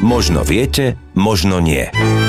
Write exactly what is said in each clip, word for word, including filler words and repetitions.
Možno viete, možno nie.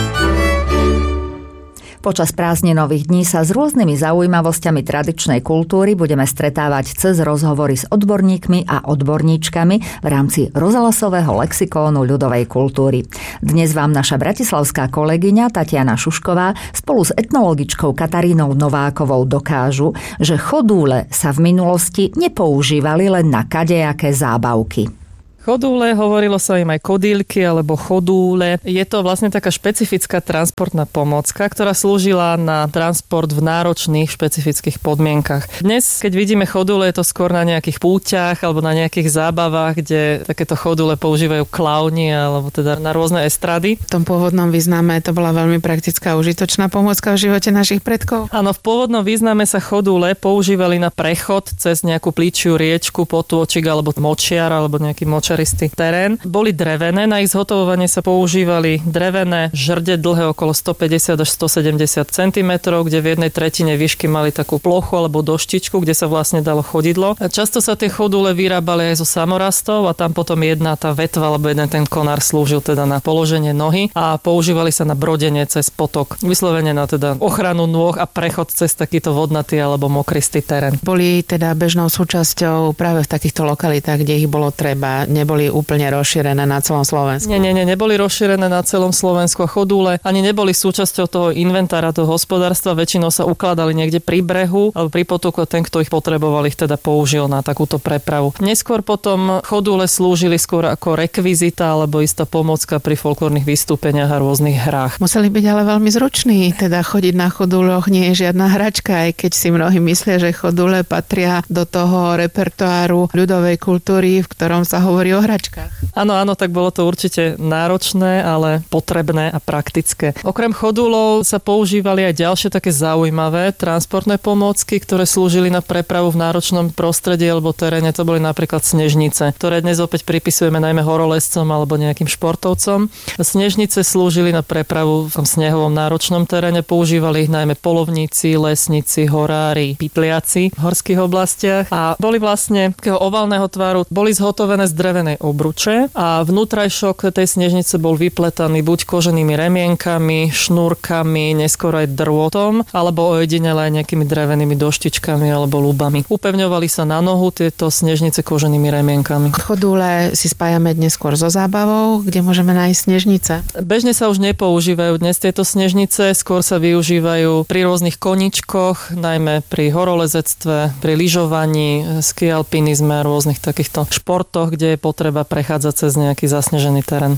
Počas prázdninových dní sa s rôznymi zaujímavosťami tradičnej kultúry budeme stretávať cez rozhovory s odborníkmi a odborníčkami v rámci rozhlasového lexikónu ľudovej kultúry. Dnes vám naša bratislavská kolegyňa Tatiana Šušková spolu s etnologičkou Katarínou Novákovou dokážu, že chodúle sa v minulosti nepoužívali len na kadejaké zábavky. Chodúle, hovorilo sa im aj kodýlky alebo chodúle. Je to vlastne taká špecifická transportná pomôcka, ktorá slúžila na transport v náročných špecifických podmienkach. Dnes, keď vidíme chodúle, je to skôr na nejakých púťach alebo na nejakých zábavách, kde takéto chodúle používajú klauni alebo teda na rôzne estrady. V tom pôvodnom význame to bola veľmi praktická a užitočná pomôcka v živote našich predkov. Áno, v pôvodnom význame sa chodúle používali na prechod cez nejakú plíčiu riečku, potôčik alebo močiar alebo nejaký močiar terén. Boli drevené, na ich zhotovovanie sa používali drevené žrde dlhé okolo stopäťdesiat až stosedemdesiat centimetrov, kde v jednej tretine výšky mali takú plochu alebo doštičku, kde sa vlastne dalo chodidlo. A často sa tie chodúle vyrábali aj zo samorastov a tam potom jedna tá vetva alebo jeden ten konár slúžil teda na položenie nohy a používali sa na brodenie cez potok. Vyslovene na teda ochranu nôh a prechod cez takýto vodnatý alebo mokristý terén. Boli teda bežnou súčasťou práve v takýchto lokalitách, kde ich bolo treba. Neboli úplne rozšírené na celom Slovensku. Nie, nie, nie, neboli rozšírené na celom Slovensku a chodúle ani neboli súčasťou toho inventára, toho hospodárstva. Väčšinou sa ukladali niekde pri brehu alebo pri potoku a ten, kto ich potreboval, ich teda použil na takúto prepravu. Neskôr potom chodúle slúžili skôr ako rekvizita alebo istá pomôcka pri folklórnych vystúpeniach a rôznych hrách. Museli byť ale veľmi zruční, teda chodiť na chodúloch nie je žiadna hračka, aj keď si mnohí myslia, že chodúle patria do toho repertoáru ľudovej kultúry, v ktorom sa hovorí o hračkách. Áno, áno, tak bolo to určite náročné, ale potrebné a praktické. Okrem chodúlov sa používali aj ďalšie také zaujímavé transportné pomôcky, ktoré slúžili na prepravu v náročnom prostredí alebo teréne. To boli napríklad snežnice, ktoré dnes opäť pripisujeme najmä horolezcom alebo nejakým športovcom. Snežnice slúžili na prepravu v tom snehovom náročnom teréne. Používali ich najmä polovníci, lesníci, horári, pytliaci v horských oblastiach a boli vlastne takého oválneho tvaru, boli zhotovené z drevenej obruče a vnútrajšok tej snežnice bol vypletaný buď koženými remienkami, šnúrkami, neskôr aj drôtom, alebo ojedinele aj nejakými drevenými doštičkami alebo lubami. Upevňovali sa na nohu tieto snežnice koženými remienkami. Chodúle si spájame dnes skôr so zábavou, kde môžeme nájsť snežnice. Bežne sa už nepoužívajú dnes tieto snežnice, skôr sa využívajú pri rôznych koničkoch, najmä pri horolezectve, pri lyžovaní, skialpinizme a rôznych takýchto športoch, kde je potreba prechádzať cez nejaký zasnežený terén.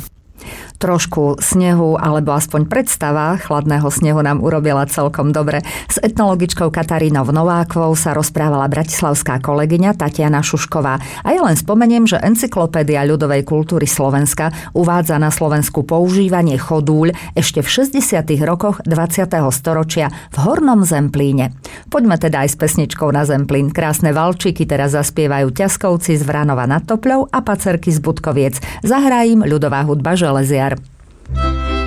Trošku snehu, alebo aspoň predstava chladného snehu nám urobila celkom dobre. S etnologičkou Katarínou Novákovou sa rozprávala bratislavská kolegyňa Tatiana Šušková. A ja len spomeniem, že Encyklopédia ľudovej kultúry Slovenska uvádza na Slovensku používanie chodúľ ešte v šesťdesiatych rokoch dvadsiateho storočia v Hornom Zemplíne. Poďme teda aj s pesničkou na Zemplín. Krásne valčíky teraz zaspievajú Ťaskovci z Vranova nad Topľou a Pacerky z Budkoviec. Zahrá im ľudová hudba Železiar.